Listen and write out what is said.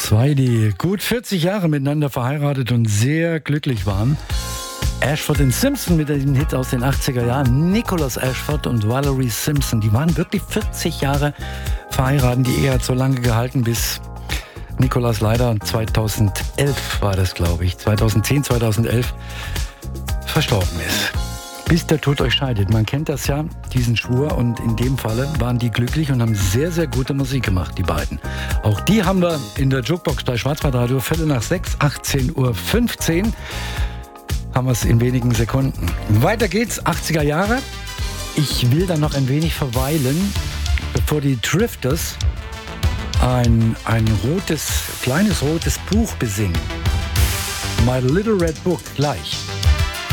Zwei, die gut 40 Jahre miteinander verheiratet und sehr glücklich waren. Ashford und Simpson mit diesem Hit aus den 80er Jahren. Nicholas Ashford und Valerie Simpson, die waren wirklich 40 Jahre verheiratet. Die Ehe hat so lange gehalten, bis Nicholas leider 2011 war das, glaube ich, 2010, 2011 verstorben ist. Bis der Tod euch scheidet. Man kennt das ja, diesen Schwur. Und in dem Falle waren die glücklich und haben sehr, sehr gute Musik gemacht, die beiden. Auch die haben wir in der Jukebox bei Schwarzwaldradio, 5:45, 18:15 Uhr. Haben wir es in wenigen Sekunden. Weiter geht's, 80er Jahre. Ich will da noch ein wenig verweilen, bevor die Drifters ein kleines rotes Buch besingen. My Little Red Book, gleich.